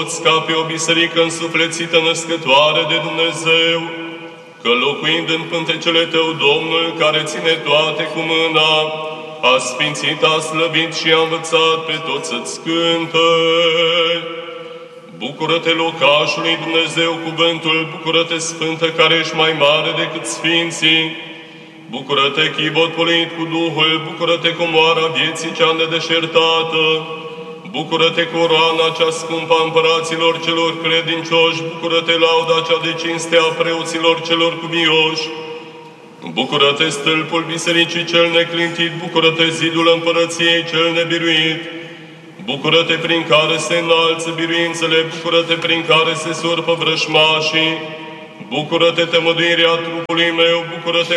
toți ca pe o biserică însuflețită născătoare de Dumnezeu, că locuind în pântecele Tău, Domnul, care ține toate cu mâna, a sfințit, a slăvit și a învățat pe toți să-ți cântă. Bucură-te, locașului Dumnezeu, cuvântul, bucură-te, Sfântă, care ești mai mare decât sfinții, bucură-te, chibot polit cu Duhul, bucură-te, comoara vieții cea nedeșertată, bucură-te, coroana cea scumpă a împăraților celor credincioși, bucură-te, lauda cea de cinste a preoților celor cuvioși, bucură-te, stâlpul bisericii cel neclintit, bucură-te, zidul împărăției cel nebiruit, bucură-te, prin care se înalță biruințele, bucură-te, prin care se surpă vrășmașii, bucură-te, tămăduirea trupului meu, bucură-te,